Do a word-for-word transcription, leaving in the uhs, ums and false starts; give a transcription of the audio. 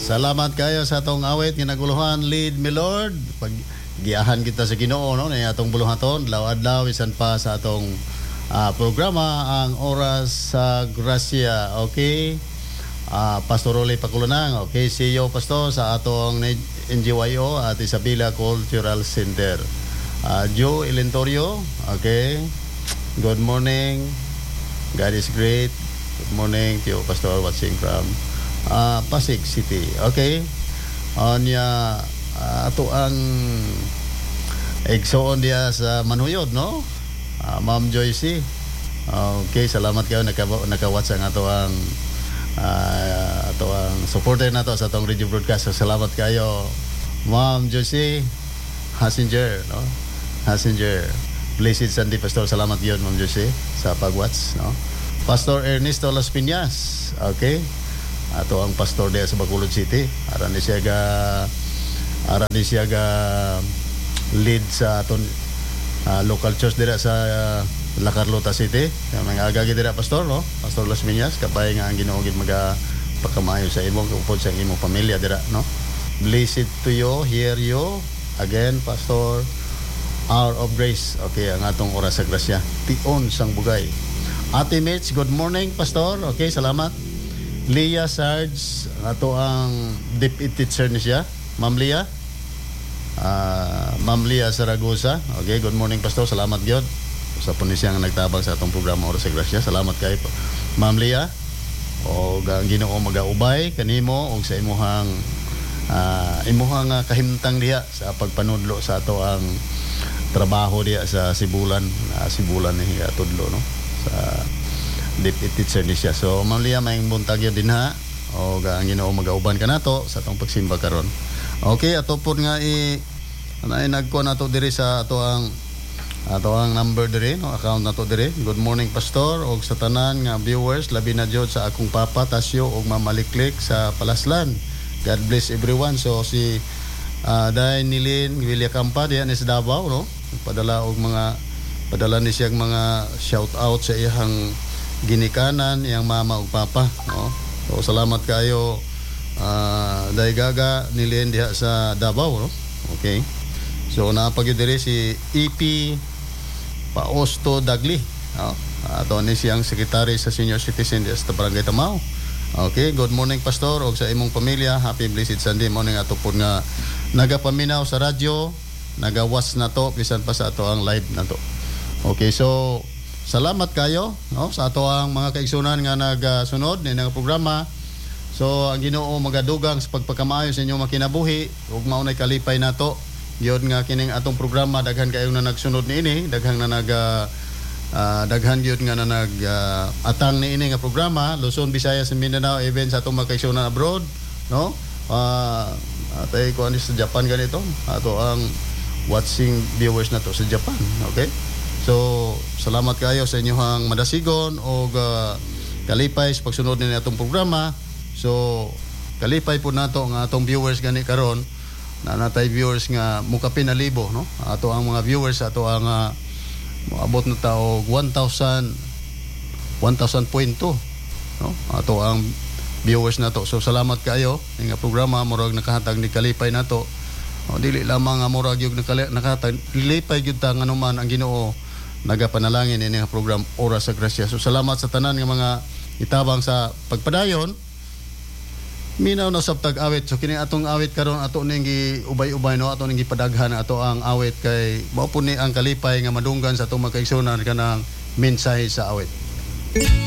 salamat kayo sa atong awit nga naguluhan. Lead me Lord. Pag giyahan kita sa Ginoo no ni atong buluhaton adlaw-adlaw bisan pa sa atong uh, programa ang Oras sa Grasya. Okay? Uh, Pastor Rolly Pakulunang. Okay, see you Pastor sa atong N G Y O at Isabela Cultural Center. Uh, Joe Elentorio. Okay. Good morning. God is great. Good morning to you, Pastor, watching from uh, Pasig City. Okay. Anya uh, ato ang egsoon dia sa Manuyod, no? Uh, Ma'am Joyce. Okay, salamat kayo naka-watch ang ato ang uh, ato ang supporter nato sa atong radio broadcast. So, salamat kayo, Ma'am Joyce Hassinger, no? Hassinger. Blessed Sunday, Pastor. Salamat yun, Ma'am Joyce, sa pag-watch, no? Pastor Ernesto Las Piñas. Okay. Ato ang pastor dia sa Bacolod City. Aran ni siya ga aran ni siya ga lead sa aton uh, local church dira sa uh, La Carlota City. Kaya mga agagi dira, Pastor, no? Pastor Las Piñas, kapay nga ang Ginoo gid maga pagkamayo sa imo upod sa imong pamilya dira, no? Blessed to you, hear you again, Pastor. Hour of Grace. Okay, ang atong oras sa grasya. Tion sang bugay. Ate Mitch, good morning, Pastor. Okay, salamat. Leah Sarge, ato ang deputy teacher ni siya. Ma'am Leah. Uh, Ma'am Leah Saragosa. Okay, good morning, Pastor. Salamat gyud. Sa po ni siya nga nagtabang sa atong programa Oras sa Grasya. Salamat kay Ma'am Leah. O Ginoo magaubay kanimo og sa imuhang uh, imuhang uh, kahimtang diha sa pagpanudlo sa ato ang trabaho diya sa Sibulan, uh, Sibulan ni tudlo, no? Sa deputy teacher ni siya. So Ma'am Leah, may buntag yun din ha. O ang Ginoo magauban ka nato sa atong pagsimba karon. Okay, ato po nga i anay nagkuha nato diri sa ato ang ato ang number diri, no? Account nato diri. Good morning, Pastor, og sa tanan nga viewers, labi na jud sa akong papa Tasyo og Mamaliklik sa Palaslan. God bless everyone. So si uh, Day Nilin William Campa diyan sa Davao, no? Padala og mga padala ni siyang mga shout out sa iyang ginikanan, iyang mama ug papa, no? So salamat kayo, uh, Day Gaga Nilin diha sa Davao, no? Okay. So naapagyo diri si E P Paosto Dagli, no? Ato ni siyang secretary sa senior citizen diha sa Barangay Tamao. Okay, good morning, Pastor, og sa imong pamilya. Happy blessed Sunday morning. Ato po nga nagapaminaw sa radyo, nagawas na to bisan pa sa ato ang live na to. Okay, so salamat kayo, no, sa ato ang mga kaigsunan nga nagasunod ni nga programa. So ang Ginoo magadugang sa pagpakamayo sa inyong makinabuhi ug maunay kalipay nato. Gyud nga kining atong programa daghan kayo na nagsunod niini, daghan na nag uh, uh, daghan gyud nga na nag uh, atang niini nga programa Luzon, Visayas, Mindanao, even sa atong mga kaigsunan abroad, no? Uh, atay ko ani sa Japan ganito. Ato ang watching viewers na to sa Japan, okay? So, salamat kayo sa inyong madasigon o uh, kalipay sa pagsunod ni atong programa. So, kalipay po nato nga atong viewers gani karon na natay viewers nga mukapin na libo, no? Ato ang mga viewers ato ang uh, moabot na tao one thousand point two, no? Ato ang viewers nato. So, salamat kayo nga programa murag nakahatag ni kalipay nato. O, dili lamang nga murag yung nakahatag lipay gyud ta nga naman ang Ginoo nagapanalangin ini nga program Oras sa Grasya. So salamat sa tanan nga mga itabang sa pagpadayon. Minaw na sab tag-awit. So kini atong awit karon ato ning giubay-ubay, no? Ato ning gipadaghan ato ang awit kay mao po ni ang kalipay nga madunggan sa atong mga kaigsunan kanang mensahe sa awit.